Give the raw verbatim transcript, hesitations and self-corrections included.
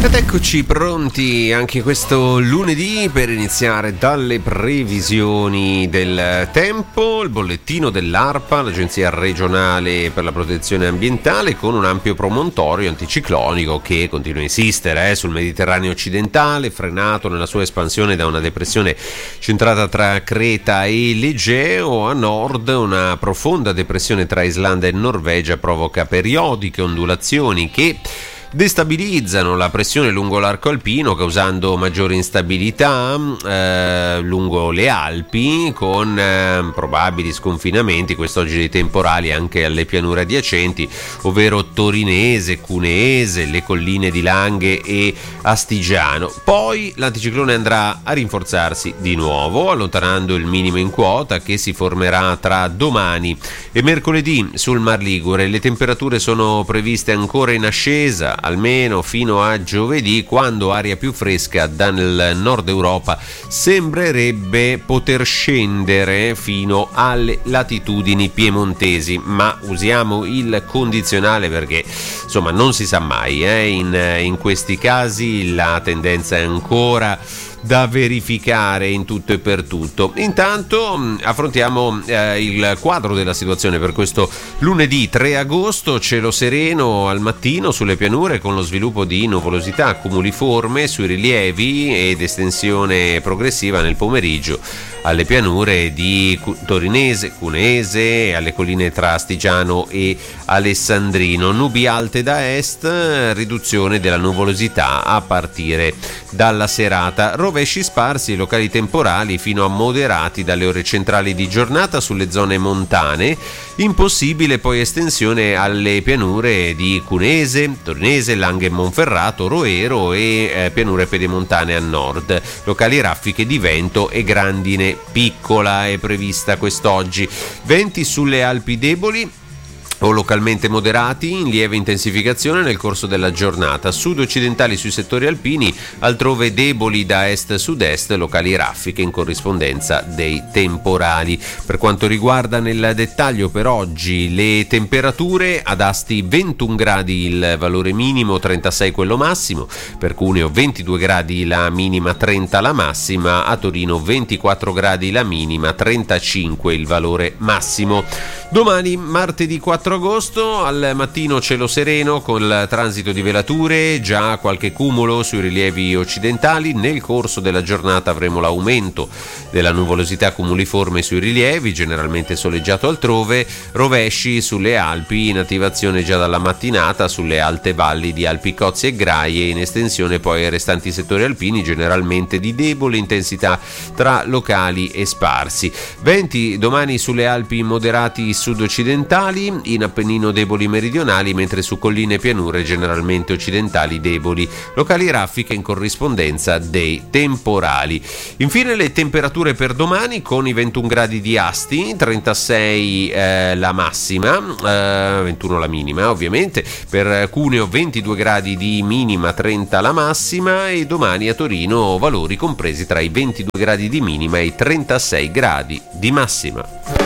Ed eccoci pronti anche questo lunedì per iniziare dalle previsioni del tempo, il bollettino dell'ARPA, l'Agenzia regionale per la protezione ambientale, con un ampio promontorio anticiclonico che continua a insistere eh, sul Mediterraneo occidentale, frenato nella sua espansione da una depressione centrata tra Creta e l'Egeo. A nord una profonda depressione tra Islanda e Norvegia provoca periodiche ondulazioni che destabilizzano la pressione lungo l'arco alpino, causando maggiore instabilità eh, lungo le Alpi, con eh, probabili sconfinamenti quest'oggi dei temporali anche alle pianure adiacenti, ovvero Torinese, Cuneese, le colline di Langhe e Astigiano. Poi l'anticiclone andrà a rinforzarsi di nuovo, allontanando il minimo in quota che si formerà tra domani e mercoledì sul Mar Ligure. Le temperature sono previste ancora in ascesa almeno fino a giovedì, quando aria più fresca dal nord Europa sembrerebbe poter scendere fino alle latitudini piemontesi, ma usiamo il condizionale perché insomma non si sa mai eh? in, in questi casi la tendenza è ancora da verificare in tutto e per tutto. Intanto mh, affrontiamo eh, il quadro della situazione per questo lunedì tre agosto. Cielo sereno al mattino sulle pianure, con lo sviluppo di nuvolosità cumuliforme sui rilievi ed estensione progressiva nel pomeriggio alle pianure di Torinese, Cuneese e alle colline tra Astigiano e Alessandrino. Nubi alte da est, riduzione della nuvolosità a partire dalla serata. Rovesci sparsi e locali temporali fino a moderati dalle ore centrali di giornata sulle zone montane. Impossibile poi estensione alle pianure di Cuneese, Torinese, Langhe e Monferrato, Roero e eh, pianure pedemontane a nord. Locali raffiche di vento e grandine piccola è prevista quest'oggi. Venti sulle Alpi deboli o localmente moderati, in lieve intensificazione nel corso della giornata. Sud-occidentali sui settori alpini, altrove deboli da est-sud-est, locali raffiche in corrispondenza dei temporali. Per quanto riguarda nel dettaglio per oggi le temperature, ad Asti ventuno gradi il valore minimo, trentasei quello massimo, per Cuneo ventidue gradi la minima, trenta la massima, a Torino ventiquattro gradi la minima, trentacinque il valore massimo. Domani martedì quattro agosto, al mattino cielo sereno con il transito di velature, già qualche cumulo sui rilievi occidentali. Nel corso della giornata avremo l'aumento della nuvolosità cumuliforme sui rilievi, generalmente soleggiato altrove, rovesci sulle Alpi in attivazione già dalla mattinata sulle alte valli di Alpi Cozzi e Graie, in estensione poi ai restanti settori alpini, generalmente di debole intensità tra locali e sparsi. Venti domani sulle Alpi moderati sud-occidentali, in Appennino deboli meridionali, mentre su colline e pianure generalmente occidentali deboli, locali raffiche in corrispondenza dei temporali. Infine le temperature per domani, con i ventuno gradi di Asti, trentasei eh, la massima, eh, ventuno la minima ovviamente, per Cuneo ventidue gradi di minima, trenta la massima, e domani a Torino valori compresi tra i ventidue gradi di minima e i trentasei gradi di massima.